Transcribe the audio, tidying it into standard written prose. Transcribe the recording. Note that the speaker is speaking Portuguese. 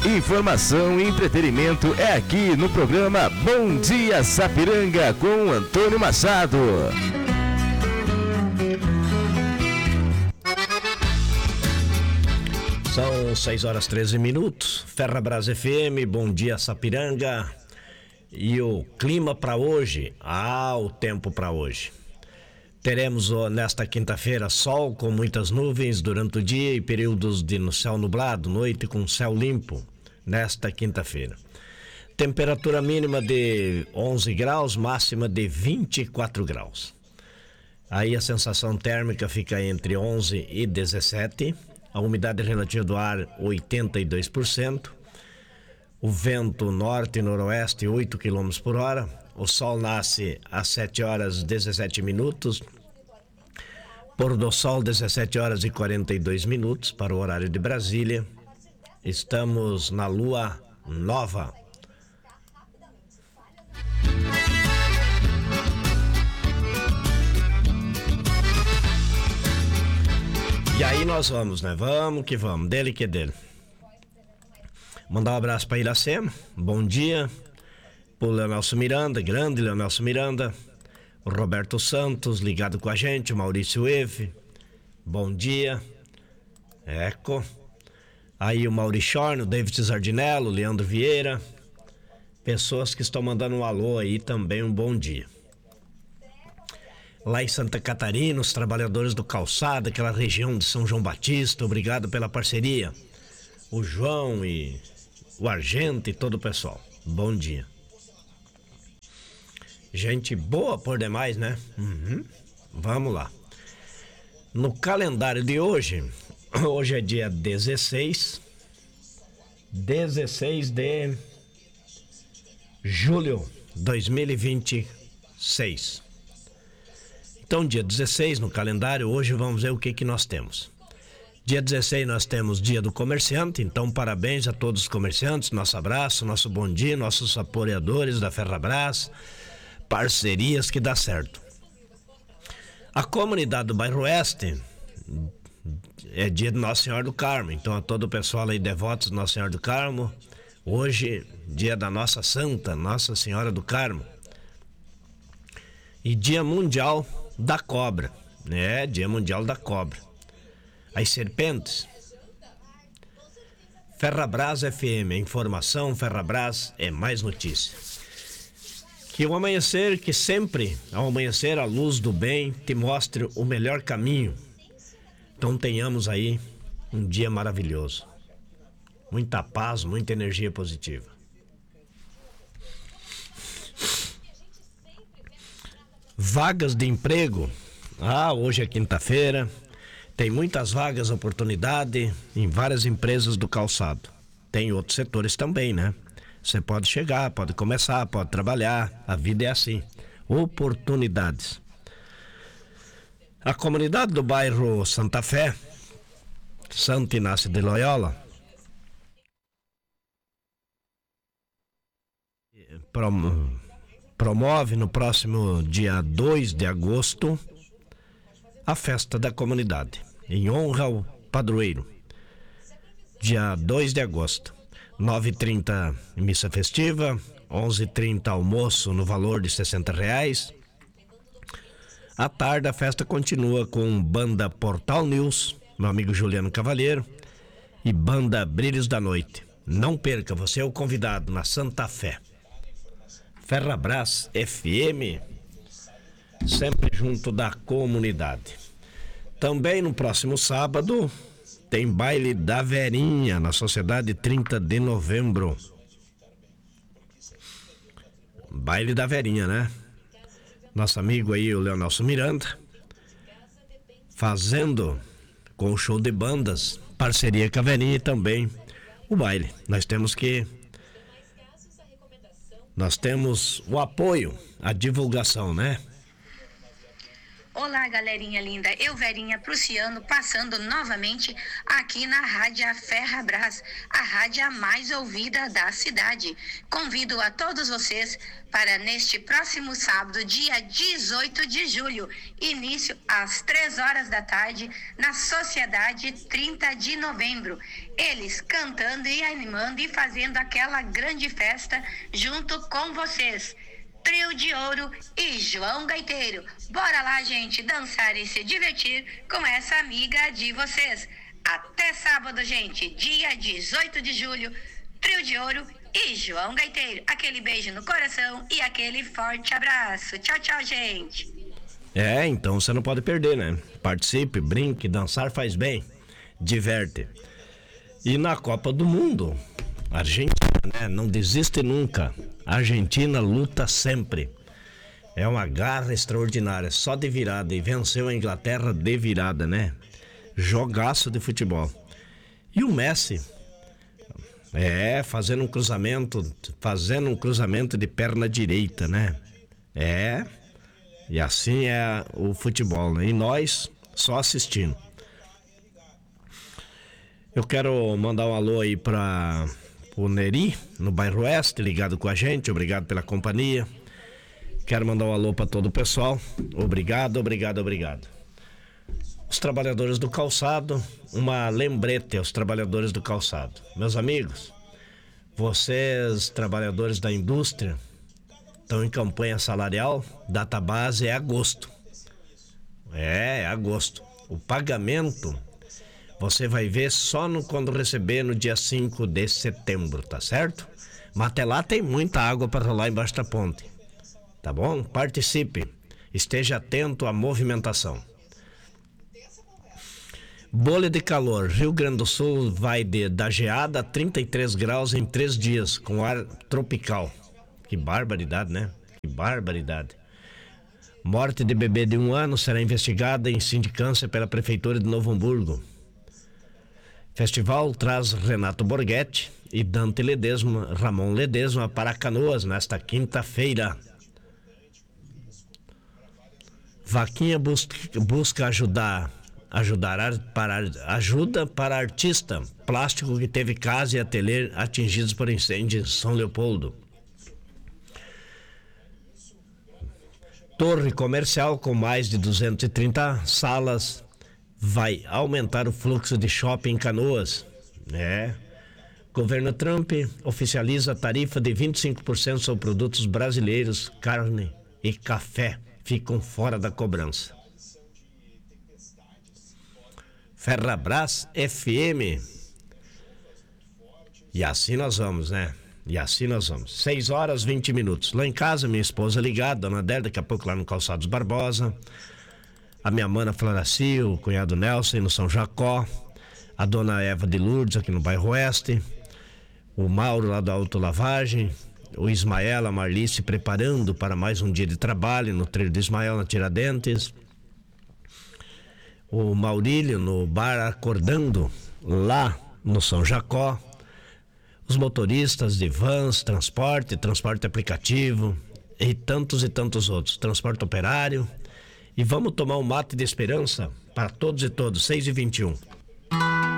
Informação e entretenimento é aqui no programa Bom Dia Sapiranga com Antônio Machado. São 6h13. Ferrabras FM, Bom Dia Sapiranga. E o clima para hoje? O tempo para hoje. Teremos nesta quinta-feira sol com muitas nuvens durante o dia e períodos de céu nublado, noite com céu limpo nesta quinta-feira. Temperatura mínima de 11 graus, máxima de 24 graus. Aí a sensação térmica fica entre 11 e 17. A umidade relativa do ar 82%. O vento norte e noroeste 8 km por hora. O sol nasce às 7h17. Pôr do sol 17h42 para o horário de Brasília. Estamos na lua nova. E aí nós vamos, né? Vamos que vamos, dele que é dele. Mandar um abraço para Iracema, bom dia. Pro Leonelson Miranda, grande Leonelson Miranda. O Roberto Santos, ligado com a gente. O Maurício Eve, bom dia. Eco. Aí o Maurichorno, o David Zardinello, o Leandro Vieira. Pessoas que estão mandando um alô aí também, um bom dia. Lá em Santa Catarina, os trabalhadores do calçado, aquela região de São João Batista, obrigado pela parceria. O João e o Argento e todo o pessoal, bom dia. Gente boa por demais, né? Vamos lá. No calendário de hoje é dia 16 de julho de 2026. Então, dia 16 no calendário, hoje vamos ver o que nós temos. Dia 16 nós temos Dia do Comerciante, então parabéns a todos os comerciantes, nosso abraço, nosso bom dia, nossos apoiadores da Ferrabras, parcerias que dá certo. A comunidade do Bairro Oeste é dia de Nossa Senhora do Carmo, então a todo o pessoal aí devotos de Nossa Senhora do Carmo, hoje dia da Nossa Santa, Nossa Senhora do Carmo. E Dia Mundial da Cobra, Dia Mundial da Cobra. As serpentes. Ferrabras FM, informação, Ferrabras é mais notícia. Que o amanhecer, que sempre ao amanhecer a luz do bem te mostre o melhor caminho. Então tenhamos aí um dia maravilhoso. Muita paz, muita energia positiva. Vagas de emprego. Hoje é quinta-feira. Tem muitas vagas, oportunidade em várias empresas do calçado. Tem outros setores também, né? Você pode chegar, pode começar, pode trabalhar. A vida é assim. Oportunidades. A comunidade do bairro Santa Fé, Santo Inácio de Loyola, promove no próximo dia 2 de agosto a festa da comunidade, em honra ao padroeiro. Dia 2 de agosto, 9h30 missa festiva, 11h30 almoço no valor de R$60. À tarde a festa continua com banda Portal News, meu amigo Juliano Cavalheiro, e banda Brilhos da Noite. Não perca, você é o convidado na Santa Fé. Ferrabras FM, sempre junto da comunidade. Também no próximo sábado tem baile da Verinha na Sociedade 30 de Novembro. Baile da Verinha, né? Nosso amigo aí, o Leonelson Miranda, fazendo com o show de bandas, parceria com a Verinha e também o baile. Nós temos o apoio, a divulgação, né? Olá, galerinha linda, eu, Verinha Prussiano, passando novamente aqui na Rádio Ferrabras, a rádio mais ouvida da cidade. Convido a todos vocês para neste próximo sábado, dia 18 de julho, início às 3 horas da tarde, na Sociedade 30 de Novembro. Eles cantando e animando e fazendo aquela grande festa junto com vocês. Trio de Ouro e João Gaiteiro. Bora lá, gente, dançar e se divertir com essa amiga de vocês. Até sábado, gente, dia 18 de julho, Trio de Ouro e João Gaiteiro. Aquele beijo no coração e aquele forte abraço. Tchau, tchau, gente. Então você não pode perder, né? Participe, brinque, dançar faz bem, diverte. E na Copa do Mundo, Argentina, né? Não desiste nunca. A Argentina luta sempre. É uma garra extraordinária, só de virada. E venceu a Inglaterra de virada, né? Jogaço de futebol. E o Messi, fazendo um cruzamento de perna direita, né? E assim é o futebol, né? E nós só assistindo. Eu quero mandar um alô aí para o Neri, no bairro Oeste, ligado com a gente. Obrigado pela companhia. Quero mandar um alô para todo o pessoal. Obrigado. Os trabalhadores do calçado, uma lembrete aos trabalhadores do calçado. Meus amigos, vocês, trabalhadores da indústria, estão em campanha salarial, data base é agosto. É agosto. O pagamento você vai ver só quando receber no dia 5 de setembro, tá certo? Mas até lá tem muita água para rolar embaixo da ponte, tá bom? Participe, esteja atento à movimentação. Bolha de calor, Rio Grande do Sul vai da geada a 33 graus em 3 dias, com ar tropical. Que barbaridade, né? Que barbaridade. Morte de bebê de 1 ano será investigada em sindicância pela Prefeitura de Novo Hamburgo. Festival traz Renato Borghetti e Dante Ledesma, Ramon Ledesma para Canoas nesta quinta-feira. Vaquinha busca ajuda para artista plástico que teve casa e ateliê atingidos por incêndio em São Leopoldo. Torre comercial com mais de 230 salas vai aumentar o fluxo de shopping em Canoas. Governo Trump oficializa tarifa de 25% sobre produtos brasileiros, carne e café ficam fora da cobrança. Ferrabras FM. E assim nós vamos, né? 6 horas 20 minutos. Lá em casa, minha esposa ligada, dona Adélia, daqui a pouco lá no Calçados Barbosa. A minha mana Floracio, o cunhado Nelson no São Jacó. A dona Eva de Lourdes aqui no bairro Oeste. O Mauro lá da Autolavagem. O Ismael, a Marli se preparando para mais um dia de trabalho no trilho do Ismael na Tiradentes. O Maurílio no bar acordando lá no São Jacó. Os motoristas de vans, transporte aplicativo e tantos outros. Transporte operário. E vamos tomar um mate de esperança para todos e todos, 6h21.